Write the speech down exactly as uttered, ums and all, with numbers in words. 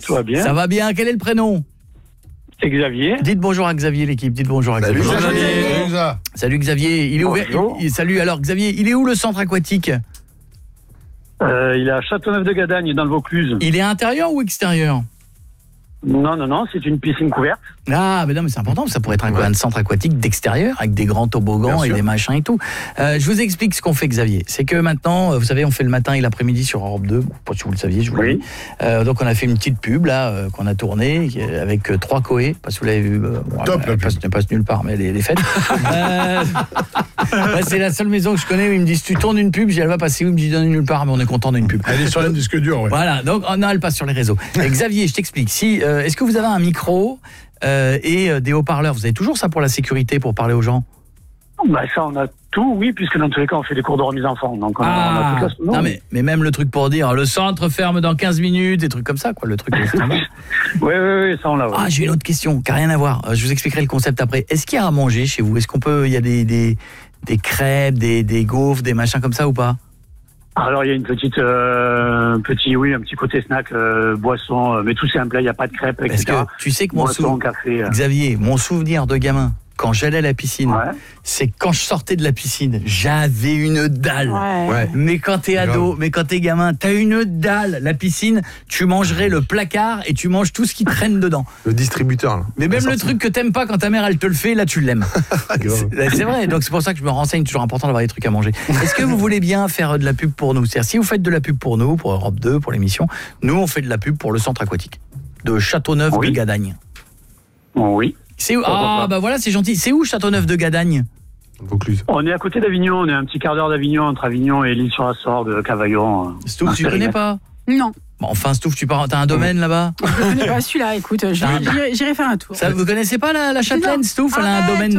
tout va bien. Ça va bien, quel est le prénom? C'est Xavier. Dites bonjour à Xavier, l'équipe, dites bonjour à Salut Xavier. Xavier. Salut. Salut Xavier, il est ouvert. Bonjour. il- Salut, alors Xavier, il est où le centre aquatique? Euh, il est à Châteauneuf-de-Gadagne, dans le Vaucluse. Il est intérieur ou extérieur? Non, non, non, c'est une piscine couverte. Ah, mais non, mais c'est important, ça pourrait être un, Ouais. un centre aquatique d'extérieur, avec des grands toboggans Bien et sûr. des machins et tout. Euh, je vous explique ce qu'on fait, Xavier. C'est que maintenant, euh, vous savez, on fait le matin et l'après-midi sur Europe deux. Bon, pas si vous le saviez, je vous le Oui. dis. Euh, donc, on a fait une petite pub, là, euh, qu'on a tournée, qui est avec euh, trois coés. Pas si vous l'avez vu. Euh, bon, Top, elle, la passe, elle passe nulle part, mais elle est, elle est faite. euh, ouais, c'est la seule maison que je connais où ils me disent, tu tournes une pub, j'ai elle va passer où? Ils me disent, donne nulle part, mais on est content d'une pub. Elle est sur le disque dur, ouais. Voilà, donc oh non, elle passe sur les réseaux. Et Xavier, je t'explique. Si, euh, est-ce que vous avez un micro euh, et euh, des haut-parleurs? Vous avez toujours ça pour la sécurité, pour parler aux gens? Bah, ça, on a tout, oui, puisque dans tous les cas, on fait des cours de remise enfants. Donc, on, a, on a toute la... non, mais, mais même le truc pour dire, le centre ferme dans quinze minutes, des trucs comme ça, quoi, le truc. Oui, oui, oui, ça, on l'a. Ouais. Ah, j'ai une autre question, qui n'a rien à voir. Euh, Je vous expliquerai le concept après. Est-ce qu'il y a à manger chez vous? Est-ce qu'on peut, il y a des, des, des crêpes, des, des gaufres, des machins comme ça ou pas? Alors, il y a une petite, euh, un petit, oui, un petit côté snack, euh, boisson, euh, mais tout simple, il n'y a pas de crêpes, Parce et cetera. que tu sais que mon Boisson, souvenir, café. euh. Xavier, mon souvenir de gamin, quand j'allais à la piscine, Ouais. c'est que quand je sortais de la piscine, j'avais une dalle. Ouais. Ouais. Mais quand t'es ado, mais quand t'es gamin, t'as une dalle. La piscine, tu mangerais le placard et tu manges tout ce qui traîne dedans. Le distributeur, là. Mais même La le sortie. truc que t'aimes pas quand ta mère elle te le fait, là tu l'aimes. Grave. C'est c'est vrai, donc c'est pour ça que je me renseigne, toujours important d'avoir des trucs à manger. Est-ce que vous voulez bien faire de la pub pour nous? C'est-à-dire si vous faites de la pub pour nous, pour Europe deux, pour l'émission, nous on fait de la pub pour le centre aquatique de Châteauneuf Oui. de Gadagne. Oui. C'est où? Pourquoi Ah pas. bah voilà, c'est gentil. C'est où Châteauneuf de Gadagne? Vaucluse. On est à côté d'Avignon, on est à un petit quart d'heure d'Avignon, entre Avignon et l'île sur la Sorgue, Cavaillon. Stouff, tu connais pas? Non, Bon, enfin Stouff, tu pars, t'as un domaine là-bas? je ne connais pas celui-là. Écoute, j'irai j'irai- j'irai faire un tour. Ça, vous connaissez pas la, la châtelaine, Stouff? Elle a un Arrête. domaine